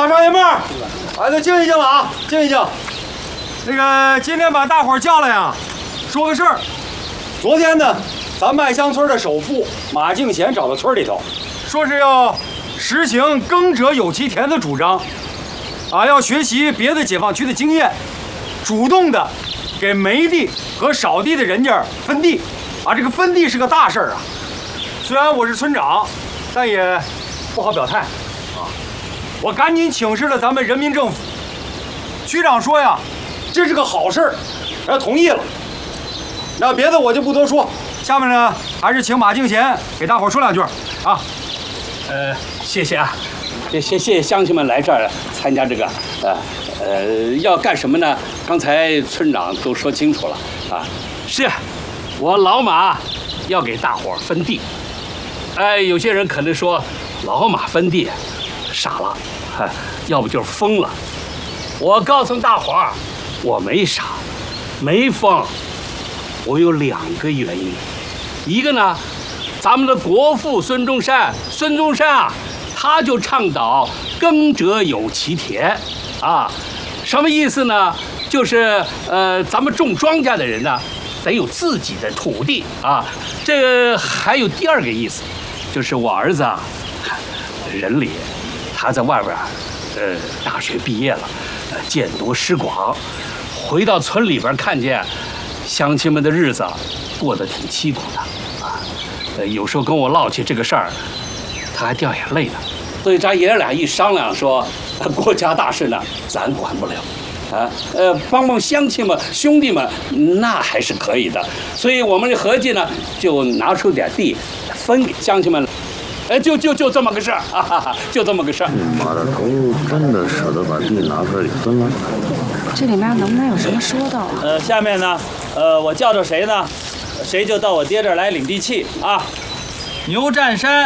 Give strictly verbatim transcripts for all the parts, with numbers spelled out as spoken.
好，少爷们儿，哎，都静一静了啊，静一静。那个，今天把大伙儿叫来呀，说个事儿。昨天呢，咱麦乡村的首富马敬贤找到村里头，说是要实行耕者有其田的主张，啊，要学习别的解放区的经验，主动的给没地和少地的人家分地，啊，这个分地是个大事儿啊。虽然我是村长，但也不好表态啊。我赶紧请示了咱们人民政府，区长说呀，这是个好事儿，要同意了。那别的我就不多说，下面呢还是请马敬贤给大伙说两句啊。 呃，谢谢啊，谢谢谢谢乡亲们来这儿参加这个，呃呃，要干什么呢？刚才村长都说清楚了啊。是，我老马要给大伙分地。哎，有些人可能说老马分地傻了，哈，要不就是疯了。我告诉大伙儿，我没傻，没疯。我有两个原因，一个呢，咱们的国父孙中山，孙中山啊，他就倡导耕者有其田，啊，什么意思呢？就是呃，咱们种庄稼的人呢，得有自己的土地啊。这个还有第二个意思，就是我儿子啊，人里他在外边，呃，大学毕业了，呃，见多识广，回到村里边看见。乡亲们的日子过得挺凄苦的啊，呃，有时候跟我唠起这个事儿，他还掉眼泪呢。所以咱爷俩一商量说，国家大事呢，咱管不了，啊，呃，帮帮乡亲们、兄弟们，那还是可以的。所以我们合计呢，就拿出点地分给乡亲们。哎，就就就这么个事儿啊，哈哈，就这么个事儿。 你妈的，狗真的舍得把地拿出来给分了？ 这里面能不能有什么说道啊？ 呃，下面呢，呃，我叫着谁呢，谁就到我爹这儿来领地契啊。牛占山。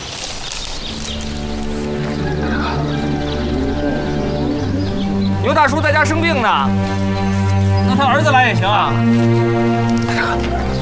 牛大叔在家生病呢， 那他儿子来也行啊。